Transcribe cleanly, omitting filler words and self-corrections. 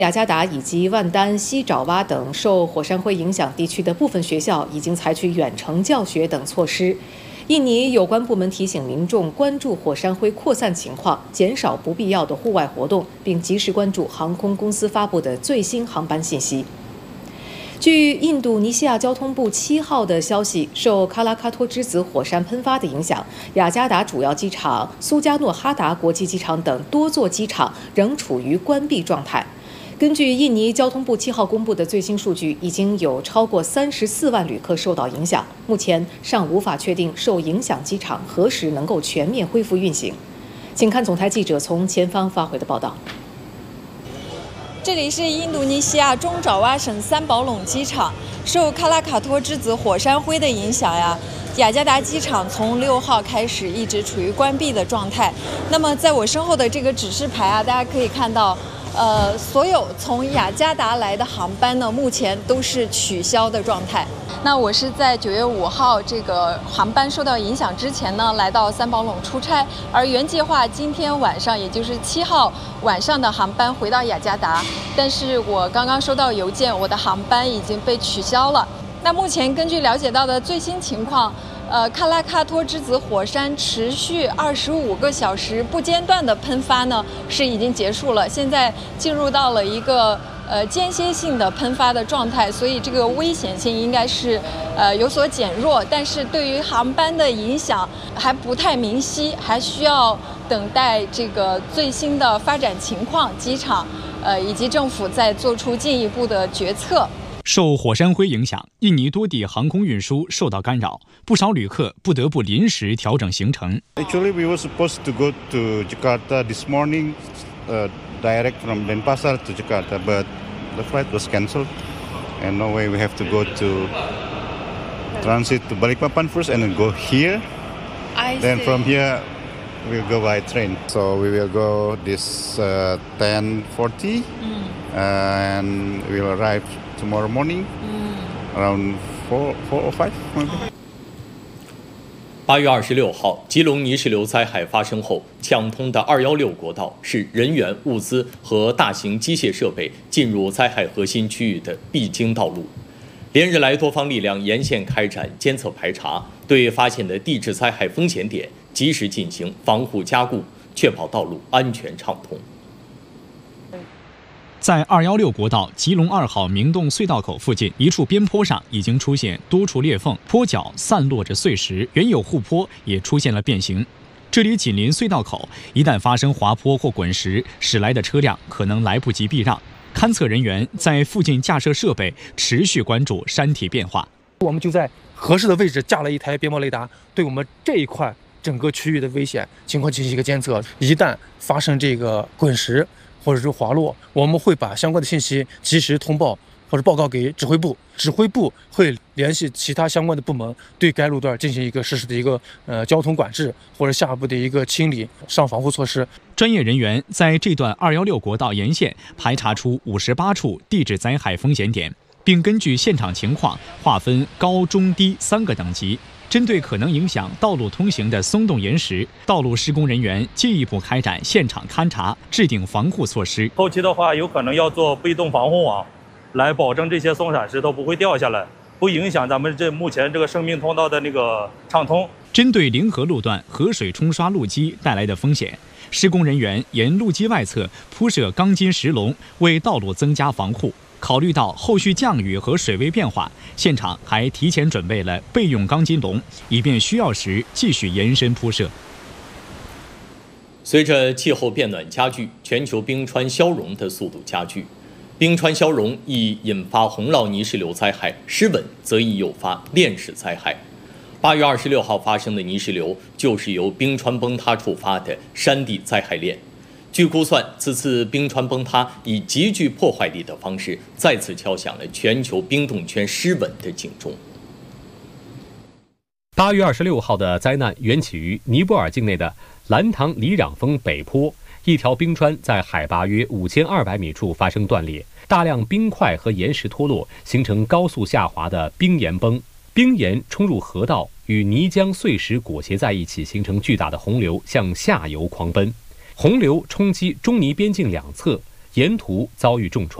雅加达以及万丹、西爪哇等受火山灰影响地区的部分学校已经采取远程教学等措施。印尼有关部门提醒民众关注火山灰扩散情况，减少不必要的户外活动，并及时关注航空公司发布的最新航班信息。据印度尼西亚交通部7号的消息，受喀拉喀托之子火山喷发的影响，雅加达主要机场、苏加诺哈达国际机场等多座机场仍处于关闭状态。根据印尼交通部7号公布的最新数据，已经有超过34万旅客受到影响。目前尚无法确定受影响机场何时能够全面恢复运行。请看总台记者从前方发回的报道。 这里是印度尼西亚中爪哇省三宝垄机场，受喀拉喀托之子火山灰的影响呀，雅加达机场从6号开始一直处于关闭的状态。那么在我身后的这个指示牌啊，大家可以看到。所有从雅加达来的航班呢，目前都是取消的状态。那我是在9月5号这个航班受到影响之前呢，来到三宝垄出差，而原计划今天晚上，也就是7号晚上的航班回到雅加达，但是我刚刚收到邮件，我的航班已经被取消了。那目前根据了解到的最新情况。喀拉喀托之子火山持续25个小时不间断的喷发呢，是已经结束了，现在进入到了一个间歇性的喷发的状态，所以这个危险性应该是有所减弱，但是对于航班的影响还不太明晰，还需要等待这个最新的发展情况，机场以及政府再做出进一步的决策。 受火山灰影响，印尼多地航空运输受到干扰，不少旅客不得不临时调整行程。 Actually, we were supposed to go to Jakarta this morning, direct from Denpasar to Jakarta, but the flight was cancelled, and no way we have to go to transit to Balikpapan first, and then go here. Then from here, we'll go by train. So we will go this 10:40, and we'll arrive tomorrow morning around 4 or 5 maybe. 8月26号，基隆泥石流灾害发生后，抢通的216国道是人员、物资和大型机械设备进入灾害核心区域的必经道路。连日来，多方力量沿线开展监测排查，对发现的地质灾害风险点及时进行防护加固，确保道路安全畅通。 在216国道吉隆2号明洞隧道口附近一处边坡上，已经出现多处裂缝，坡脚散落着碎石，原有护坡也出现了变形。这里紧邻隧道口，一旦发生滑坡或滚石，驶来的车辆可能来不及避让。勘测人员在附近架设设备，持续关注山体变化。 我们就在合适的位置架了一台边膜雷达，对我们这一块整个区域的危险情况进行一个监测。一旦发生这个滚石或者是滑落，我们会把相关的信息及时通报或者报告给指挥部，指挥部会联系其他相关的部门，对该路段进行一个实时的一个交通管制或者下一步的一个清理上防护措施。 专业人员在这段216国道沿线排查出58处地质灾害风险点，并根据现场情况划分高、中、低3个等级。针对可能影响道路通行的松动岩石，道路施工人员进一步开展现场勘查，制定防护措施。 后期的话，有可能要做被动防护网，来保证这些松散石头不会掉下来，不影响咱们目前这个生命通道的那个畅通。 针对临河路段河水冲刷路基带来的风险，施工人员沿路基外侧铺设钢筋石笼，为道路增加防护。考虑到后续降雨和水位变化，现场还提前准备了备用钢筋笼，以便需要时继续延伸铺设。 随着气候变暖加剧，全球冰川消融的速度加剧，冰川消融易引发洪涝泥石流灾害，失稳则易诱发链式灾害。8月26号发生的泥石流就是由冰川崩塌触发的山地灾害链。据估算，此次冰川崩塌以极具破坏力的方式，再次敲响了全球冰冻圈失稳的警钟。 8月26号的灾难缘起于尼泊尔境内的兰唐里壤峰北坡，一条冰川在海拔约5200米处发生断裂，大量冰块和岩石脱落，形成高速下滑的冰岩崩。冰岩冲入河道，与泥浆碎石裹挟在一起，形成巨大的洪流，向下游狂奔。洪流冲击中尼边境两侧， 沿途遭遇重创。